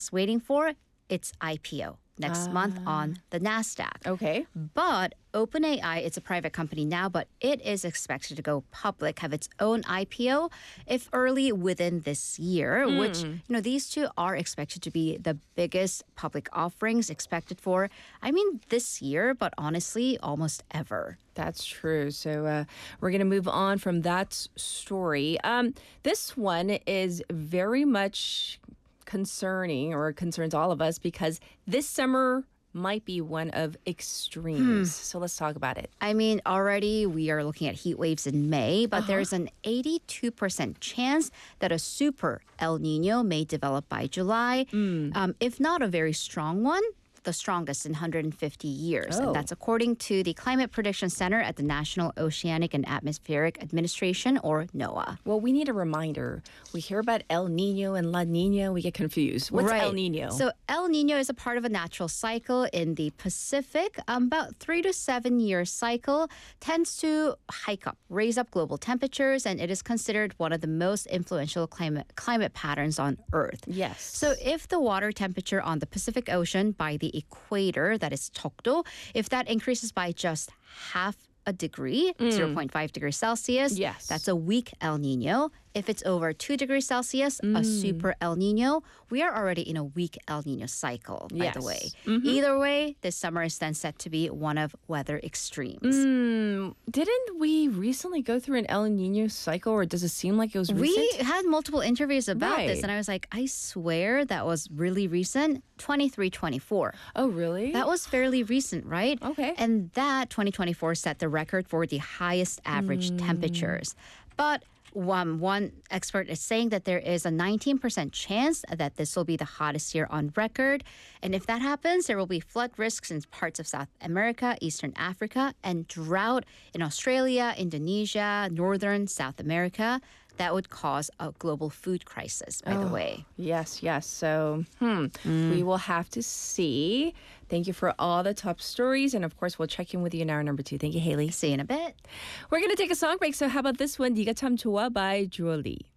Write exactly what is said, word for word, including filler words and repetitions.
is waiting for its I P O next Ah. month on the NASDAQ. Okay. But OpenAI, it's a private company now, but it is expected to go public, have its own I P O, if early within this year, which, you know, these two are expected to be the biggest public offerings expected for, I mean, this year, but honestly, almost ever. That's true. So uh, we're going to move on from that s- story. Um, this one is very much concerning, or concerns all of us, because this summer might be one of extremes. So let's talk about it. I mean, already we are looking at heat waves in May, but there's an eighty-two percent chance that a super El Nino may develop by July, um, if not a very strong one. The strongest in one hundred fifty years. Oh. And that's according to the Climate Prediction Center at the National Oceanic and Atmospheric Administration, or NOAA. Well, we need a reminder. We hear about El Nino and La Nina. We get confused. What's Right. El Nino? So El Nino is a part of a natural cycle in the Pacific. Um, about three to seven year cycle tends to hike up, raise up global temperatures, and it is considered one of the most influential climate climate patterns on Earth. yes. So if the water temperature on the Pacific Ocean by the equator, that is 적도, if that increases by just half a degree, zero point five degrees Celsius, Yes. that's a weak El Nino. If it's over two degrees Celsius, a super El Nino. We are already in a weak El Nino cycle, by the Yes. way. Either way, this summer is then set to be one of weather extremes. Mm, didn't we recently go through an El Nino cycle, or does it seem like it was recent? We had multiple interviews about this, Right. and I was like, I swear that was really recent, twenty-three twenty-four. Oh, really? That was fairly recent, right? Okay. And that twenty twenty-four set the record for the highest average temperatures. But one, one expert is saying that there is a nineteen percent chance that this will be the hottest year on record. And if that happens, there will be flood risks in parts of South America, Eastern Africa, and drought in Australia, Indonesia, Northern South America. That would cause a global food crisis, by the way. Yes, yes. So, hmm, we will have to see. Thank you for all the top stories. And of course, we'll check in with you in hour number two. Thank you, Haley. See you in a bit. We're going to take a song break. So, how about this one? 네가 참 좋아 by Julie.